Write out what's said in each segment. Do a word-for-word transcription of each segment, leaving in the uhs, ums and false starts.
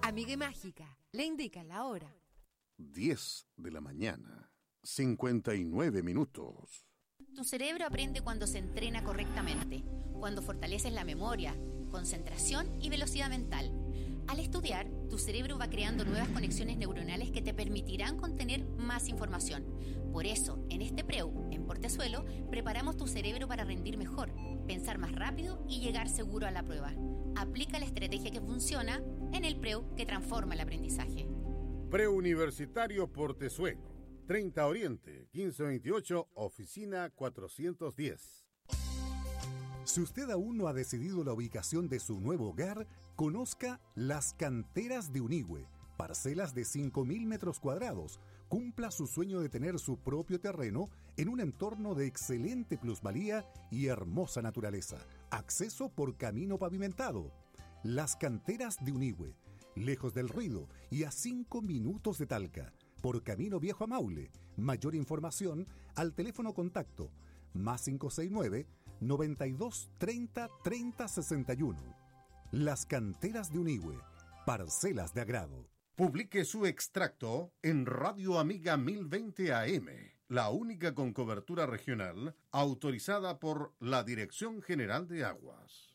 Amiga y Mágica le indica la hora. diez de la mañana, cincuenta y nueve minutos. Tu cerebro aprende cuando se entrena correctamente, cuando fortaleces la memoria, concentración y velocidad mental. Al estudiar, tu cerebro va creando nuevas conexiones neuronales que te permitirán contener más información. Por eso, en este Preu, en Portezuelo, preparamos tu cerebro para rendir mejor, pensar más rápido y llegar seguro a la prueba. Aplica la estrategia que funciona en el Preu que transforma el aprendizaje. Preuniversitario Portezuelo, treinta Oriente, quince veintiocho, oficina cuatrocientos diez. Si usted aún no ha decidido la ubicación de su nuevo hogar, conozca Las Canteras de Unigüe, parcelas de cinco mil metros cuadrados. Cumpla su sueño de tener su propio terreno en un entorno de excelente plusvalía y hermosa naturaleza. Acceso por camino pavimentado. Las Canteras de Unigüe, lejos del ruido y a cinco minutos de Talca, por camino viejo a Maule. Mayor información al teléfono contacto más cinco seis nueve, noventa y dos, treinta, treinta, sesenta y uno. Las Canteras de Unigüe, parcelas de agrado. Publique su extracto en Radio Amiga mil veinte A M, la única con cobertura regional autorizada por la Dirección General de Aguas.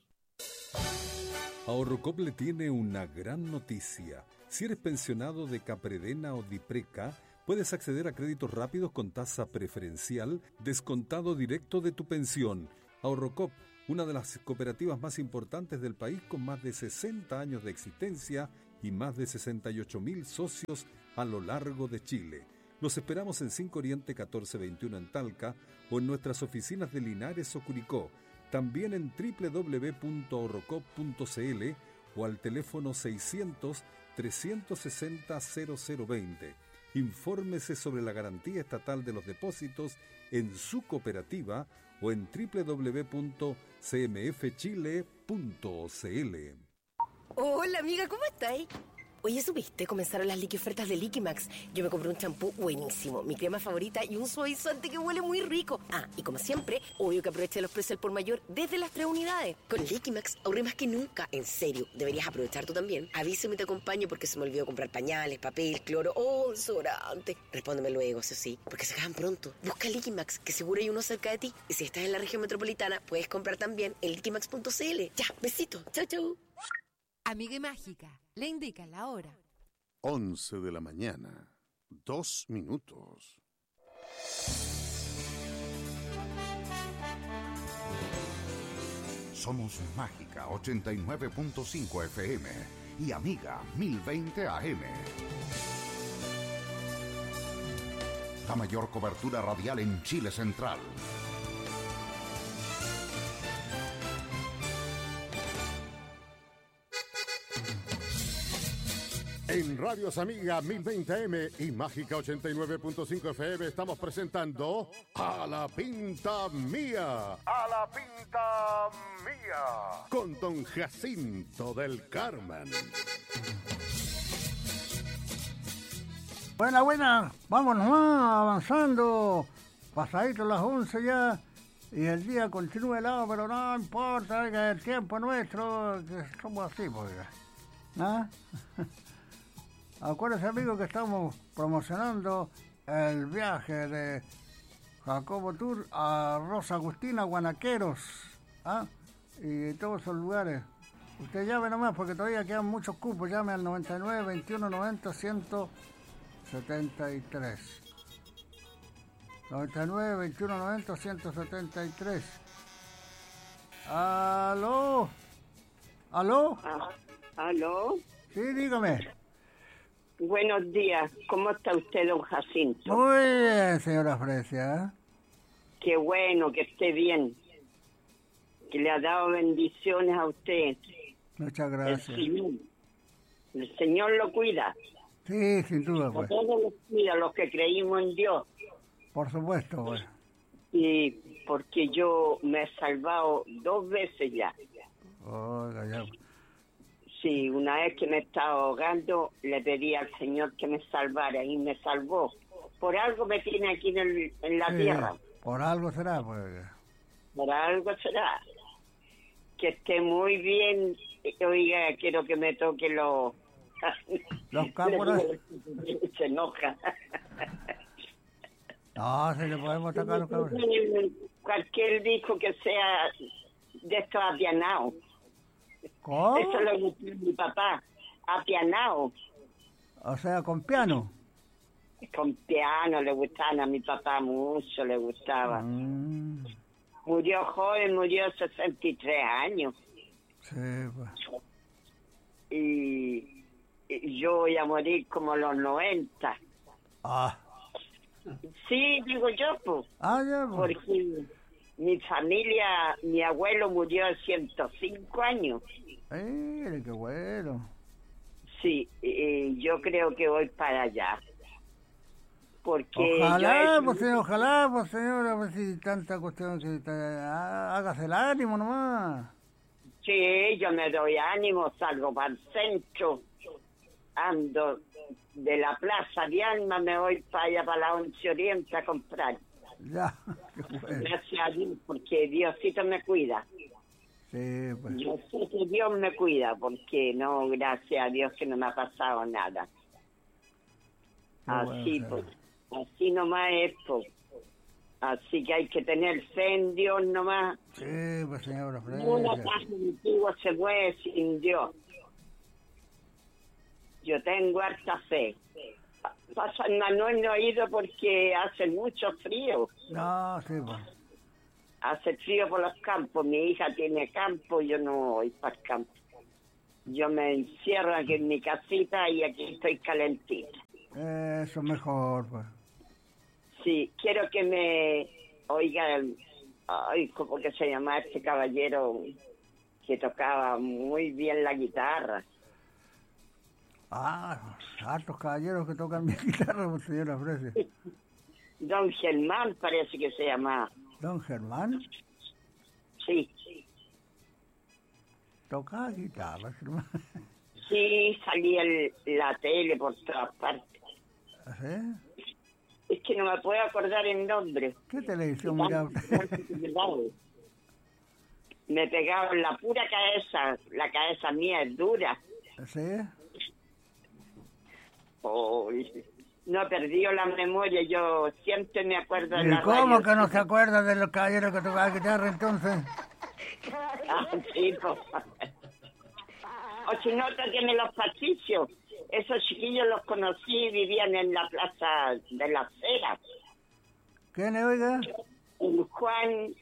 Ahorrocop le tiene una gran noticia. Si eres pensionado de Capredena o Dipreca, puedes acceder a créditos rápidos con tasa preferencial, descontado directo de tu pensión. Ahorrocop, una de las cooperativas más importantes del país con más de sesenta años de existencia y más de sesenta y ocho mil socios a lo largo de Chile. Los esperamos en cinco Oriente catorce veintiuno en Talca o en nuestras oficinas de Linares o Curicó. También en doble u doble u doble u punto ahorrocop punto c l o al teléfono seiscientos, trescientos sesenta, cero cero veinte. Infórmese sobre la garantía estatal de los depósitos en su cooperativa o en doble u doble u doble u punto c m f chile punto c l. Hola amiga, ¿cómo estáis? Oye, ¿supiste? Comenzaron las liqui ofertas de Liquimax. Yo me compré un champú buenísimo, mi crema favorita y un suavizante que huele muy rico. Ah, y como siempre, obvio que aproveché los precios al por mayor desde las tres unidades. Con Liquimax ahorré más que nunca. En serio, deberías aprovechar tú también. Avísame y te acompaño porque se me olvidó comprar pañales, papel, cloro o desodorante. Respóndeme luego, eso sí, porque se acaban pronto. Busca Liquimax, que seguro hay uno cerca de ti. Y si estás en la región metropolitana, puedes comprar también en liquimax punto c l. Ya, besito. Chau, chau. Amiga y Mágica le indica la hora. once de la mañana, dos minutos. Somos Mágica ochenta y nueve punto cinco F M y Amiga mil veinte A M. La mayor cobertura radial en Chile Central. En Radios Amiga mil veinte A M y Mágica ochenta y nueve punto cinco F M estamos presentando A la Pinta Mía. A la Pinta Mía. Con don Jacinto del Carmen. Buena, buena. Vámonos más avanzando. Pasadito las once ya. Y el día continúa helado, pero no importa, oiga, el tiempo nuestro, que somos así, pues, oiga. ¿Ah? Acuérdense, amigos, que estamos promocionando el viaje de Jacobo Tour a Rosa Agustina, Guanaqueros, ¿ah? Y todos esos lugares. Usted llame nomás, porque todavía quedan muchos cupos. Llame al noventa y nueve, veintiuno, noventa, ciento setenta y tres. noventa y nueve, veintiuno, noventa, ciento setenta y tres. ¿Aló? ¿Aló? Ah, ¿aló? Sí, dígame. Buenos días. ¿Cómo está usted, don Jacinto? Muy bien, señora Fresia. Qué bueno que esté bien. Que le ha dado bendiciones a usted. Muchas gracias. El Señor, el Señor lo cuida. Sí, sin duda, A pues. todos los cuida, los que creímos en Dios. Por supuesto, pues. Y porque yo me he salvado dos veces ya. Oiga, ya. Sí, una vez que me estaba ahogando, le pedí al Señor que me salvara y me salvó. Por algo me tiene aquí en, el, en la Sí, tierra. por algo será, pues. Por algo será. Que esté muy bien. Oiga, quiero que me toque los Los cáporas. Se enoja. No, se le podemos tocar los cáporas. Cualquier disco que sea de estos apianados. ¿Cómo? Eso le gustó a mi papá. Apianado. O sea, con piano. Con piano le gustaban a mi papá mucho, le gustaba. Mm. Murió joven, murió sesenta y tres años. Sí, pues. Y, y yo voy a morir como a los noventa. Ah. Sí, digo yo, pues. Ah, ya, pues. Porque mi familia, mi abuelo murió a ciento cinco años. Mire, qué bueno. Sí, y yo creo que voy para allá. Porque ojalá, yo pues señor, ojalá, pues señora, pues si tanta cuestión, que está, hágase el ánimo nomás. Sí, yo me doy ánimo, salgo para el centro, ando de la Plaza de Alma, me voy para allá, para la Once Oriente a comprar. Ya, qué bueno. Gracias a Dios, porque Diosito me cuida. Sí, pues. Yo sé que Dios me cuida, porque no, gracias a Dios que no me ha pasado nada. Así, pues, así nomás es, pues. Así que hay que tener fe en Dios nomás. Sí, pues señora Freya. Una casa antigua se mueve sin Dios. Yo tengo harta fe. Pasa, no, no he oído porque hace mucho frío. No, sí, pues. Hace frío por los campos. Mi hija tiene campo, yo no voy para el campo. Yo me encierro aquí en mi casita y aquí estoy calentita. Eso es mejor, pues. Sí, quiero que me oiga, el, ay, ¿cómo que se llama este caballero que tocaba muy bien la guitarra? Ah, hartos caballeros que tocan mi guitarra, pues, señora Fresia. Don Germán parece que se llama. ¿Don Germán? Sí. ¿Toca guitarra, Germán? Sí, salía en la tele por todas partes. ¿Sí? Es que no me puedo acordar el nombre. ¿Qué televisión miraba usted? Me pegaba en la pura cabeza. La cabeza mía es dura. ¿Sí? Oh, no he perdido la memoria. Yo siempre me acuerdo de ¿Y la cómo radio. que no se acuerda de los caballeros que tocaban guitarra entonces? Ah, sí, pues. O si no, toquen los patricios. Esos chiquillos los conocí, vivían en la plaza de la Cera. ¿Quién es, oiga? El Juan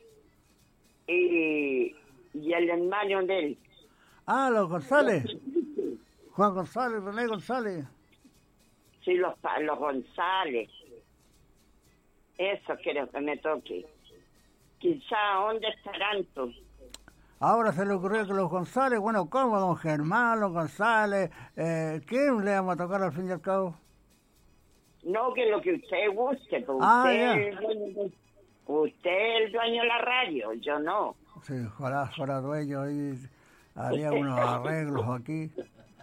y, y el hermano de él. Ah, los González. Juan González, René González. Sí, los, los González. Eso quiero que me toque. Quizá, ¿dónde estarán tú? Ahora se le ocurrió que los González, bueno, ¿cómo? Don Germán, los González, eh, ¿quién le vamos a tocar al fin y al cabo? No, que lo que usted guste, pues Ah, usted, ya. es el dueño de, usted es el dueño de la radio, yo no. Sí, ojalá fuera dueño y haría unos arreglos aquí.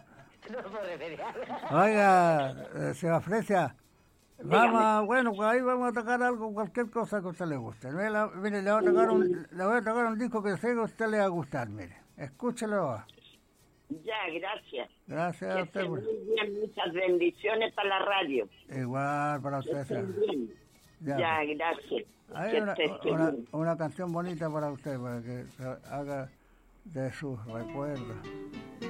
Oiga, eh, señora Fresia, vamos a, bueno, pues ahí vamos a tocar algo, cualquier cosa que a usted le guste. Mire, la- mire, le, voy a tocar un, le voy a tocar un disco que sé que a usted le va a gustar, mire. Escúchelo. Ya, gracias. Gracias a Que usted. estén Pues. muy bien, muchas bendiciones para la radio. Igual para Que usted. estén señora. bien. Ya. Ya, gracias. Hay Que una, esté una, bien. una canción bonita para usted, para que se haga de sus recuerdos.